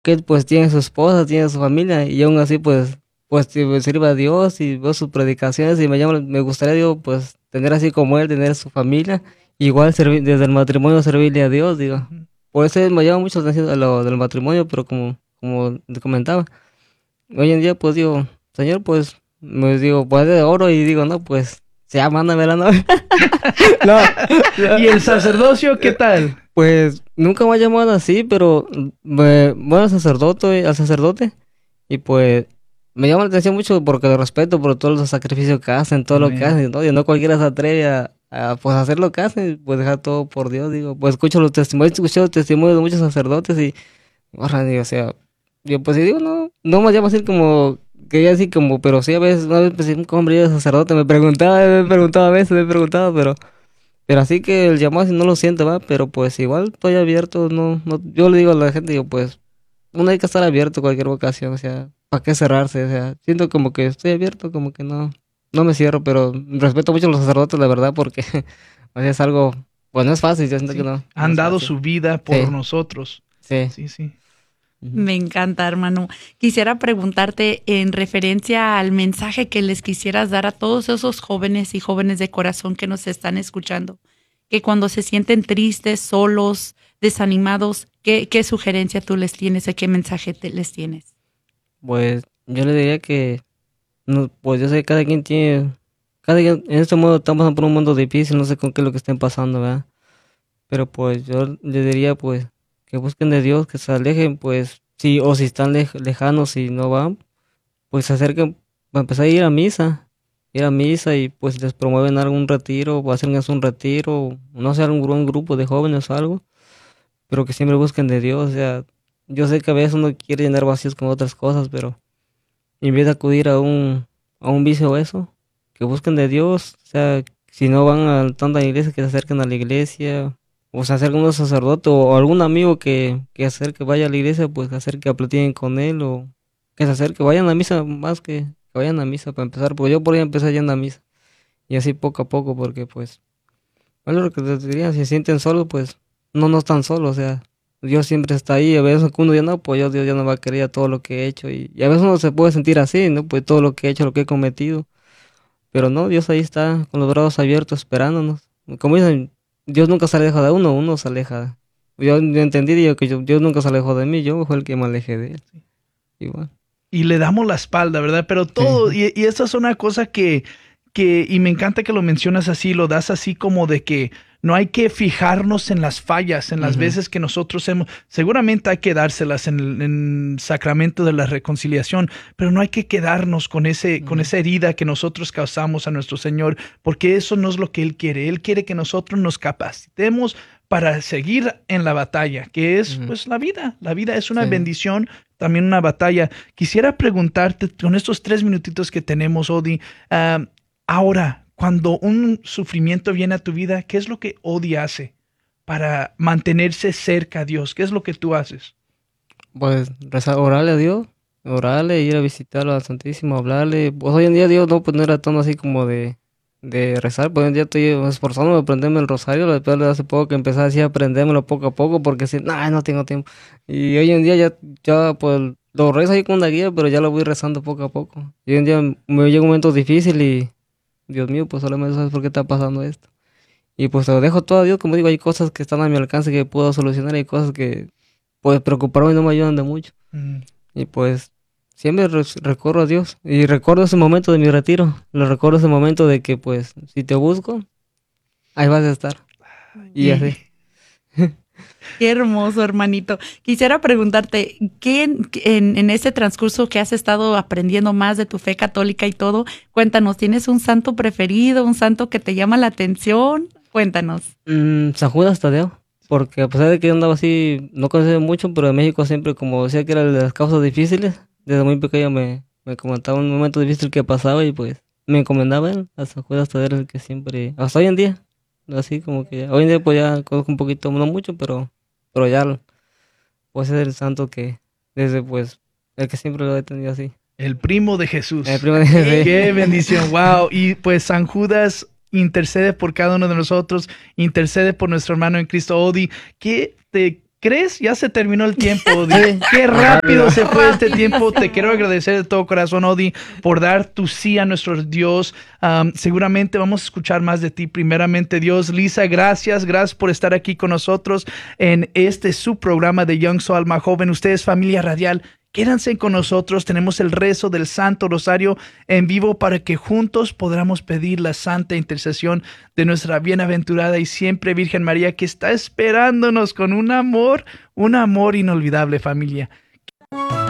que él pues tiene su esposa, tiene su familia, y aún así pues sirve a Dios y veo sus predicaciones y me gustaría, digo, pues tener así como él, tener su familia, igual servir, desde el matrimonio servirle a Dios, digo. Ujú. Por eso me llama mucho la atención a lo del matrimonio, pero como te comentaba, hoy en día pues digo, Señor, pues, me digo, pues de oro y digo, no, pues, ya mándame la novia. No, ¿Y el sacerdocio qué tal? pues nunca me ha llamado así, pero bueno, al sacerdote, y pues me llama la atención mucho porque lo respeto por todos los sacrificios que hacen, todo lo que Amén. hacen, ¿no? Y no cualquiera se atreve pues hacer lo que hacen, pues dejar todo por Dios, digo, pues escucho los testimonios de muchos sacerdotes y, ahora digo, o sea, yo pues sí digo, no me llama así como, quería así como, pero sí a veces, una vez pensé, ¿cómo hombre yo de sacerdote? Me preguntaba a veces, pero así que el llamado así no lo siento, va, pero pues igual estoy abierto, yo le digo a la gente, digo, pues, uno hay que estar abierto a cualquier vocación, o sea, ¿para qué cerrarse? O sea, siento como que estoy abierto, como que no me cierro, pero respeto mucho a los sacerdotes, la verdad, porque o sea, es algo, pues no es fácil, yo siento que Sí, no han es dado fácil. su vida por Sí, nosotros. sí. Sí, sí. Ujú. Me encanta, hermano. Quisiera preguntarte en referencia al mensaje que les quisieras dar a todos esos jóvenes y jóvenes de corazón que nos están escuchando, que cuando se sienten tristes, solos, desanimados, ¿qué sugerencia tú les tienes o qué mensaje les tienes? Pues yo le diría que, no, pues yo sé que cada quien, en este mundo estamos pasando por un mundo difícil, no sé con qué es lo que estén pasando, ¿verdad? Pero pues yo le diría pues que busquen de Dios, que se alejen, pues sí, o si están lejanos y no van, pues se acerquen para empezar a ir a misa y pues les promueven algún retiro o hacen un retiro, no sé, un grupo de jóvenes o algo, pero que siempre busquen de Dios, o sea, yo sé que a veces uno quiere llenar vacíos con otras cosas, pero en vez de acudir a un vicio o eso, que busquen de Dios, o sea, si no van a tanto a la iglesia, que se acerquen a la iglesia, o se acerquen a un sacerdote, o algún amigo que vaya a la iglesia, pues que acerque a platiquen con él, o que se acerque, vayan a misa, más que vayan a misa para empezar, porque yo por ahí empecé yendo a misa, y así poco a poco, porque pues, bueno, lo que te diría, si se sienten solos, pues, no están solos, o sea, Dios siempre está ahí, a veces que uno ya no, pues Dios ya no va a querer a todo lo que he hecho, y a veces uno se puede sentir así, ¿no? Pues todo lo que he hecho, lo que he cometido, pero no, Dios ahí está, con los brazos abiertos, esperándonos. Como dicen, Dios nunca se aleja de uno se aleja. Yo entendí, digo, que Dios nunca se alejó de mí, yo fue el que me alejé de él, igual. Y le damos la espalda, ¿verdad? Pero Sí. todo, y esa es una cosa y me encanta que lo mencionas así, lo das así como de que no hay que fijarnos en las fallas, en las Ujú. veces que nosotros hemos, seguramente hay que dárselas en sacramento de la reconciliación, pero no hay que quedarnos con Ujú. esa herida que nosotros causamos a nuestro Señor, porque eso no es lo que Él quiere. Él quiere que nosotros nos capacitemos para seguir en la batalla, que es Ujú. pues la vida. La vida es una Sí. bendición, también una batalla. Quisiera preguntarte, con estos 3 minutitos que tenemos, Odi, ahora, cuando un sufrimiento viene a tu vida, ¿qué es lo que Odi hace para mantenerse cerca a Dios? ¿Qué es lo que tú haces? Pues rezar, orarle a Dios, orarle, ir a visitarlo al Santísimo, hablarle. Pues hoy en día Dios no, pues no era tan así como de rezar, pues hoy en día estoy esforzándome a aprenderme el rosario, después de hace poco que empecé así a aprendérmelo poco a poco, porque si, no tengo tiempo. Y hoy en día ya pues lo rezo ahí con una guía, pero ya lo voy rezando poco a poco. Y hoy en día me llega un momento difícil y, Dios mío, pues solamente sabes por qué está pasando esto. Y pues te lo dejo todo a Dios, como digo, hay cosas que están a mi alcance que puedo solucionar, hay cosas que pues preocuparme no me ayudan de mucho. Mm. Y pues siempre recorro a Dios. Y recuerdo ese momento de mi retiro. Lo recuerdo ese momento de que pues si te busco, ahí vas a estar. Y Y así. Qué hermoso, hermanito. Quisiera preguntarte, ¿qué en este transcurso que has estado aprendiendo más de tu fe católica y todo, cuéntanos, ¿tienes un santo preferido, un santo que te llama la atención? Cuéntanos. San Judas Tadeo. Porque a pesar de que yo andaba así, no conocía mucho, pero en México siempre, como decía que era de las causas difíciles, desde muy pequeño me comentaba un momento difícil que pasaba y pues me encomendaba a él, a San Judas Tadeo, era el que siempre, hasta hoy en día, así como que hoy en día pues ya conozco un poquito, no mucho, pero ya pues es el santo que desde pues el que siempre lo he tenido así. el primo de El Jesús. primo de sí. Qué bendición, wow. Y pues San Judas intercede por cada uno de nosotros, intercede por nuestro hermano en Cristo Odi. ¿Crees? Ya se terminó el tiempo, Odi. Qué rápido se fue este tiempo. Te quiero agradecer de todo corazón, Odi, por dar tu sí a nuestro Dios. Seguramente vamos a escuchar más de ti. Primeramente, Dios. Lisa, gracias. Gracias por estar aquí con nosotros en su programa de Young Soul Alma Joven. Ustedes, familia radial, quédense con nosotros. Tenemos el rezo del Santo Rosario en vivo para que juntos podamos pedir la santa intercesión de nuestra bienaventurada y siempre Virgen María, que está esperándonos con un amor inolvidable, familia.